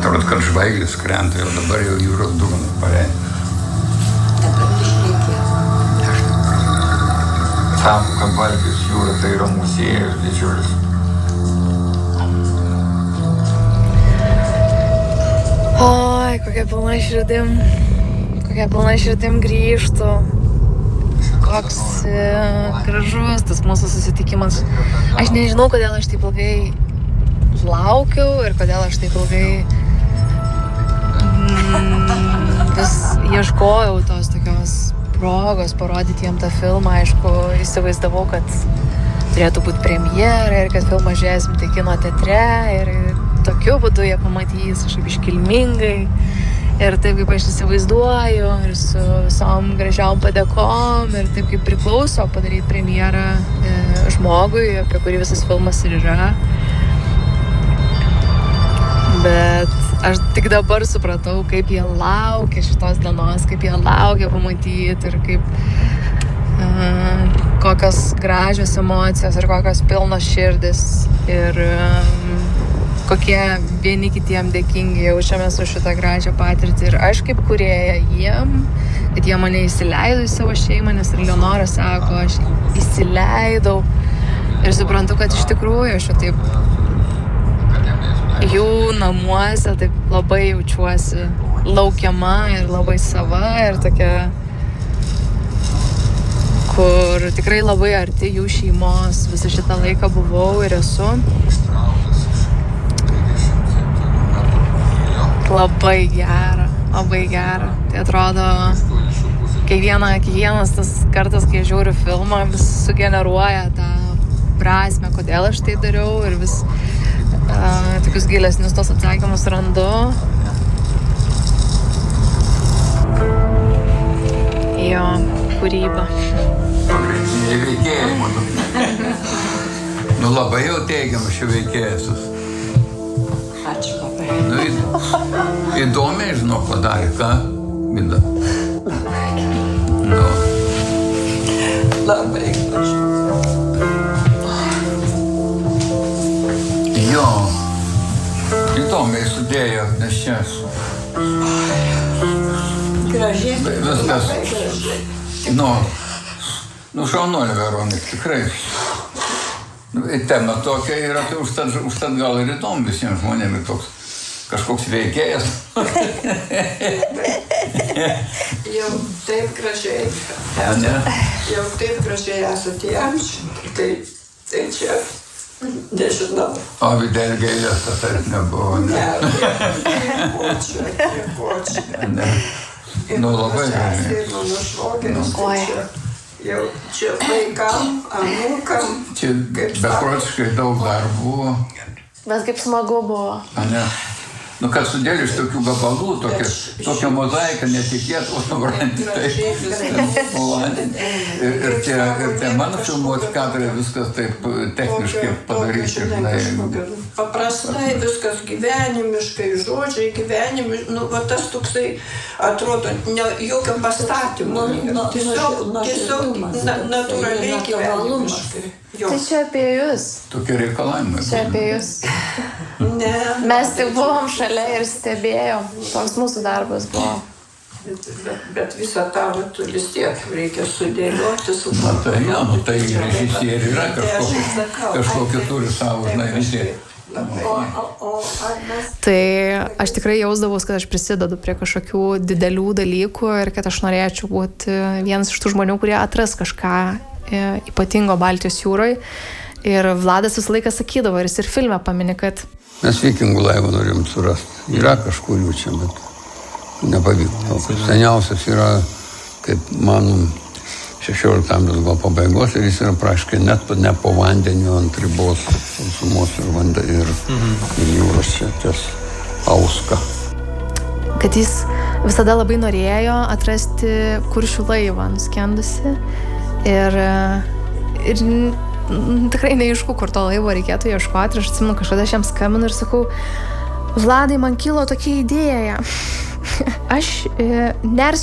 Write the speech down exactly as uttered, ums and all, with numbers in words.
Atrodo, kad žvaigždės krenta, jau dabar jau jūros dugnas pareina. Dabar išreikės. Sako, kad Baltijos jūra tai yra muziejus didžiulis. Oi, kokia pilna širdim. Kokia pilna širdim grįžtų. Koks e, gražus tas mūsų susitikimas. Aš nežinau, kodėl aš taip ilgai laukiau ir kodėl aš taip ilgai mm, vis ieškojau tos tokios progos parodyti jiem tą filmą. Aišku, įsivaizdavau, kad turėtų būti premjera ir kad filmą žiūrėsim tai kino teatre ir tokiu būdu jie pamatys kažkaip iškilmingai ir taip kaip aš įsivaizduoju ir su visom gražiom padėkom ir taip kaip priklauso padaryti premjerą e, žmogui, apie kurį visas filmas ir yra. Bet aš tik dabar supratau, kaip jie laukia šitos dienos, kaip jie laukia pamatyti ir kaip uh, kokios gražios emocijos ir kokios pilnos širdis ir um, kokie vieni kitiem dėkingi jaučiamės už šitą gražią patirtį. Ir aš kaip kūrėja jiem, kad jie mane įsileido į savo šeimą, nes ir Leonora sako, aš įsileidau ir suprantu, kad iš tikrųjų aš jau taip jų namuose taip labai jaučiuosi laukiama ir labai sava ir tokia, kur tikrai labai arti jų šeimos visą šitą laiką buvau ir esu. Labai gera, labai gera. Tai atrodo, kiekviena, kiekvienas tas kartas, kai žiūriu filmą, vis sugeneruoja tą prasmę, kodėl aš tai dariau ir vis Uh, tokius gilesnius tos atsakymus randu. Jo, kūryba. Pagrindiniai veikėjai, manau. Nu labai jau teigiamas šio veikėjas. Ačiū labai. Nu, į, įdomiai žinau, padarė, ką? Vida. Nu. Labai gražu. Jo, įdomiai sudėjo, nes čia Gražiai, viskas, labai gražiai. nu, nu šaunuolė Veronika, tikrai. Nu, tema tokia yra, tai užtat, užtat gal ir įdomu visiems žmonėms toks kažkoks veikėjas. Jau taip gražiai, Ja, ne? jau taip gražiai esate amžinti, tai, tai čia nežinau. O vidėl gailės atart nebuvo, ne? Ne, nieko čia, nieko čia. Ne. Nu, labai gražiai. Ir mano švogeris, Oi. tai čia, jau čia vaikam, anūkam. Čia beprotiškai daug darbų buvo. Bet kaip smagu buvo. A, ne? Nu, kad sudėlė iš tokių gabalų, tokia, tokia mozaika netikėta, o supranti, tai ir, ir, tie, ir tie mano filmuoti kadrai viskas taip techniškai padaryti. Paprastai viskas gyvenimiškai, žodžiai gyvenimiškai, nu, va tas toksai atrodo, ne, jokio pastatymo. Tiesiog, tiesiog na, natūraliai gyvenimiškai. Tai čia apie jūs. Tokie reikalavimai. Čia apie jūs. Ne. Mes tik buvom šalia ir stebėjom. Toks mūsų darbas buvo. Bet, bet visą tą tu vis tiek reikia sudėlioti, Na tai, ja, nu, tai suformuoti. režisieriai yra kažkokie, kažkokie turi savo, žinai, visi. O, o, o, ar mes... Tai aš tikrai jausdavaus, kad aš prisidedu prie kažkokių didelių dalykų ir kad aš norėčiau būti vienas iš tų žmonių, kurie atras kažką ypatingo Baltijos jūroje. Ir Vladas visą laiką sakydavo, ir jis ir filme pamini, kad Mes vikingų laivą norim surasti. Yra kažkur jų čia, bet nepavyko. Seniausias yra, kaip manom, šešiolikto amžiaus gal pabaigos ir jis yra praškai net ne po vandeniu ant ribos sausumos ir, vanda, ir, ir jūros čia ties Auska. kad jis visada labai norėjo atrasti Kuršių laivą nuskendusi ir, ir tikrai neaišku, kur to laivo reikėtų ieškoti. Ir aš atsimenu, kažkada aš jam skambinu ir sakau, Vladai, man kilo tokia idėja. Aš e, nersiu